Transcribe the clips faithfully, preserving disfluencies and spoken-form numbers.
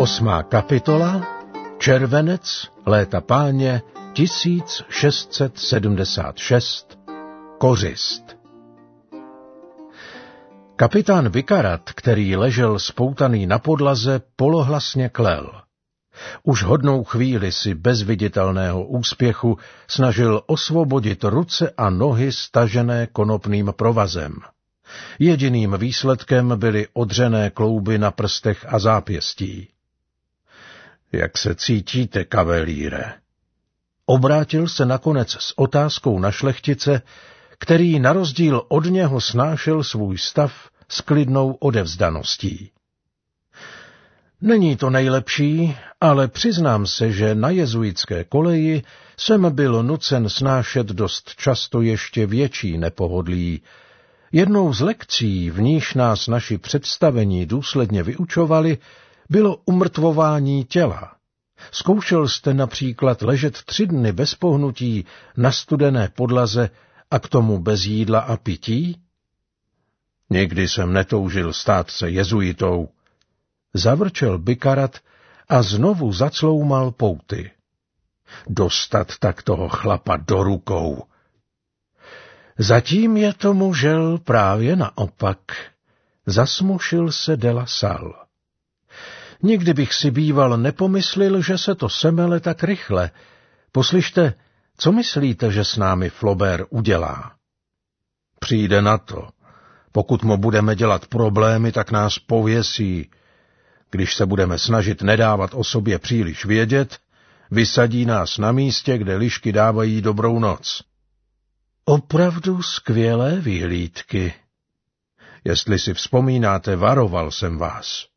Osmá kapitola, červenec, léta páně tisíc šest set sedmdesát šest, Kořist. Kapitán Bikarat, který ležel spoutaný na podlaze, polohlasně klel. Už hodnou chvíli si bez viditelného úspěchu snažil osvobodit ruce a nohy stažené konopným provazem. Jediným výsledkem byly odřené klouby na prstech a zápěstí. Jak se cítíte, kavalíre? Obrátil se nakonec s otázkou na šlechtice, který na rozdíl od něho snášel svůj stav s klidnou odevzdaností. Není to nejlepší, ale přiznám se, že na jezuitské koleji jsem byl nucen snášet dost často ještě větší nepohodlí. Jednou z lekcí, v níž nás naši představení důsledně vyučovali, bylo umrtvování těla. Zkoušel jste například ležet tři dny bez pohnutí na studené podlaze a k tomu bez jídla a pití? Nikdy jsem netoužil stát se jezuitou. Zavrčel Bikarat a znovu zacloumal pouty. Dostat tak toho chlapa do rukou. Zatím je tomu žel právě naopak. Zasmušil se de la Salle. Nikdy bych si býval nepomyslil, že se to semele tak rychle. Poslyšte, co myslíte, že s námi Flaubert udělá? Přijde na to. Pokud mu budeme dělat problémy, tak nás pověsí. Když se budeme snažit nedávat o sobě příliš vědět, vysadí nás na místě, kde lišky dávají dobrou noc. Opravdu skvělé vyhlídky. Jestli si vzpomínáte, varoval jsem vás.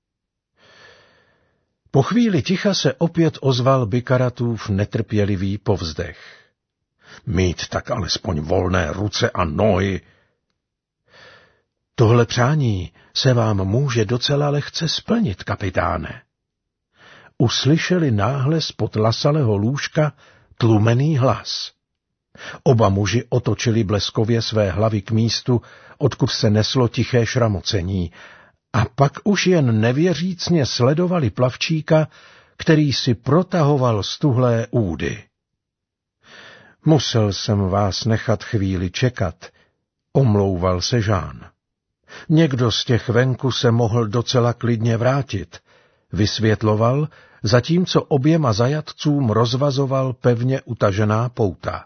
Po chvíli ticha se opět ozval Bikaratův netrpělivý povzdech. Mít tak alespoň volné ruce a nohy. Tohle přání se vám může docela lehce splnit, kapitáne. Uslyšeli náhle spod Lasalleho lůžka tlumený hlas. Oba muži otočili bleskově své hlavy k místu, odkud se neslo tiché šramocení, a pak už jen nevěřícně sledovali plavčíka, který si protahoval stuhlé údy. Musel jsem vás nechat chvíli čekat, omlouval se Jean. Někdo z těch venku se mohl docela klidně vrátit, vysvětloval, zatímco oběma zajatcům rozvazoval pevně utažená pouta.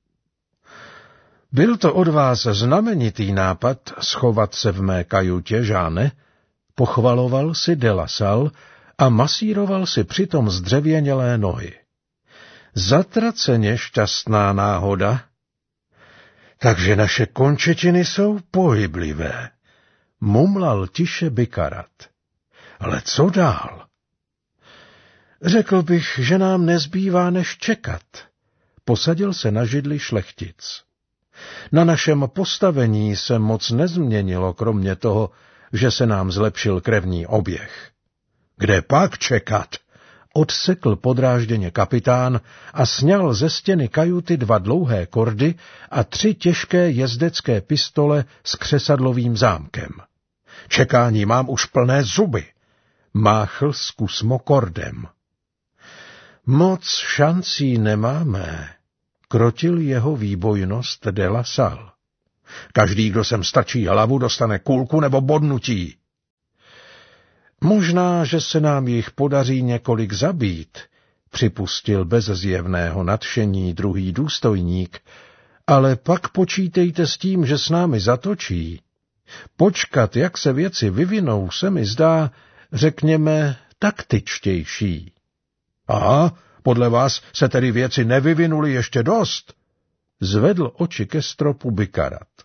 Byl to od vás znamenitý nápad schovat se v mé kajutě, Jeane? Pochvaloval si de la Salle a masíroval si přitom zdřevěnělé nohy. Zatraceně šťastná náhoda. Takže naše končetiny jsou pohyblivé, mumlal tiše Bikarat. Ale co dál? Řekl bych, že nám nezbývá než čekat. Posadil se na židli šlechtic. Na našem postavení se moc nezměnilo, kromě toho, že se nám zlepšil krevní oběh. Kde pak čekat? Odsekl podrážděně kapitán a sňal ze stěny kajuty dva dlouhé kordy a tři těžké jezdecké pistole s křesadlovým zámkem. Čekání mám už plné zuby, máchl zkusmo kordem. Moc šancí nemáme, krotil jeho výbojnost de la Salle. Každý, kdo sem stačí hlavu, dostane kulku nebo bodnutí. Možná, že se nám jich podaří několik zabít, připustil bez zjevného nadšení druhý důstojník, ale pak počítejte s tím, že s námi zatočí. Počkat, jak se věci vyvinou, se mi zdá, řekněme, taktičtější. Aha, podle vás se tedy věci nevyvinuly ještě dost? Zvedl oči ke stropu Bikarat.